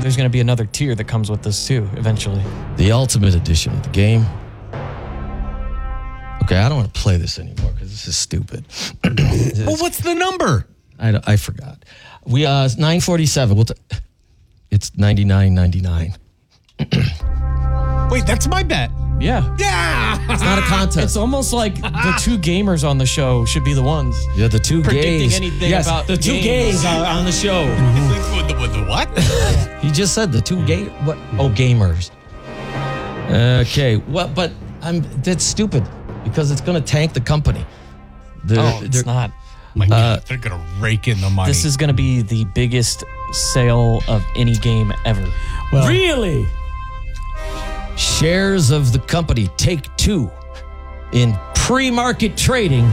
there's going to be another tier that comes with this too, eventually. The Ultimate Edition of the game. Okay, I don't want to play this anymore because this is stupid. Well, what's the number? I forgot. We $947. It's $99.99. Wait, that's my bet. Yeah. Yeah. It's not a contest. It's almost like the two gamers on the show should be the ones Yeah, the two predicting gays. anything yes, about the two games. gays are on the show. With the what? He just said the two gay. What? Oh, gamers. Okay. Well, but that's stupid because it's going to tank the company. It's not. My God, they're going to rake in the money. This is going to be the biggest sale of any game ever. well, Really? Shares of the company Take-Two in pre-market trading